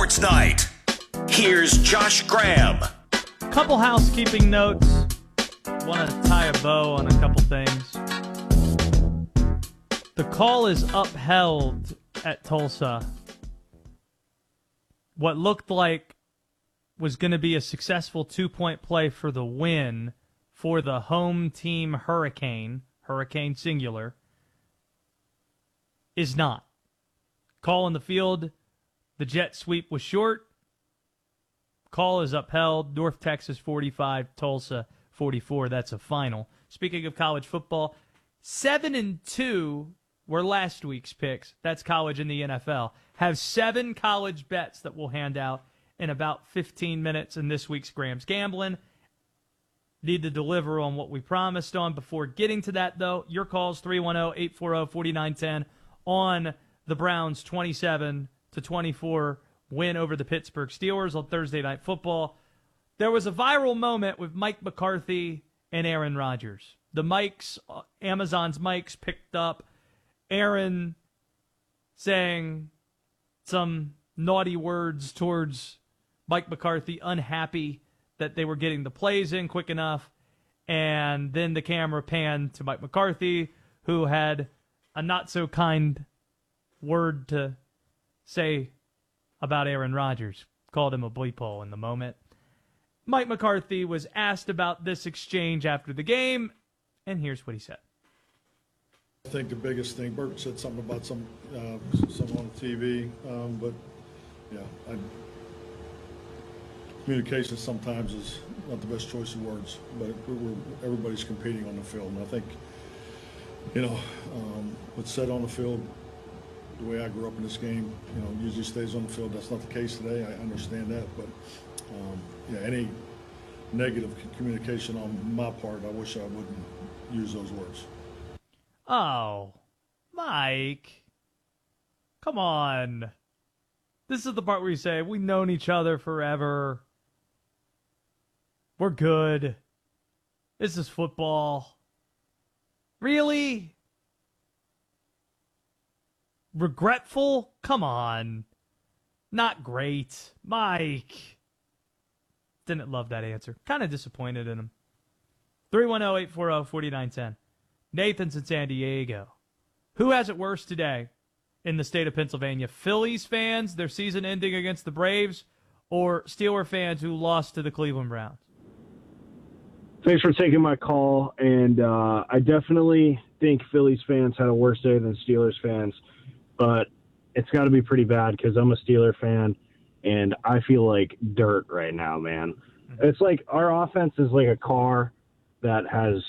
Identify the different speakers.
Speaker 1: Sports Night. Here's Josh Graham.
Speaker 2: Couple housekeeping notes. Want to tie a bow on a couple things. The call is upheld at Tulsa. What looked like was going to be a successful 2-point play for the win for the home team Hurricane singular, is not. Call in the field, the jet sweep was short. Call is upheld. North Texas 45, Tulsa 44. That's a final. Speaking of college football, 7-2 were last week's picks. That's college in the NFL. Have 7 college bets that we'll hand out in about 15 minutes in this week's Graham's Gambling. Need to deliver on what we promised on. Before getting to that, though, your calls 310-840-4910 on the Browns' 27-24 win over the Pittsburgh Steelers on Thursday Night Football. There was a viral moment with Mike McCarthy and Aaron Rodgers. The mics, Amazon's mics, picked up Aaron saying some naughty words towards Mike McCarthy, unhappy that they were getting the plays in quick enough. And then the camera panned to Mike McCarthy, who had a not-so-kind word to say about Aaron Rodgers. Called him a bleep hole in the moment. Mike McCarthy was asked about this exchange after the game, and here's what he said.
Speaker 3: I think the biggest thing, Bert said something about some on TV, but yeah, communication sometimes is not the best choice of words, but everybody's competing on the field, and I think, what's said on the field, the way I grew up in this game, usually stays on the field. That's not the case today. I understand that, but any negative communication on my part, I wish I wouldn't use those words.
Speaker 2: Oh, Mike, come on. This is the part where you say, we've known each other forever. We're good. This is football. Really? Regretful? Come on. Not great. Mike. Didn't love that answer. Kind of disappointed in him. 310-840-4910. Nathan's in San Diego. Who has it worse today in the state of Pennsylvania? Phillies fans, their season ending against the Braves, or Steeler fans who lost to the Cleveland Browns?
Speaker 4: Thanks for taking my call, and I definitely think Phillies fans had a worse day than Steelers fans, but it's got to be pretty bad because I'm a Steeler fan, and I feel like dirt right now, man. It's like our offense is like a car that has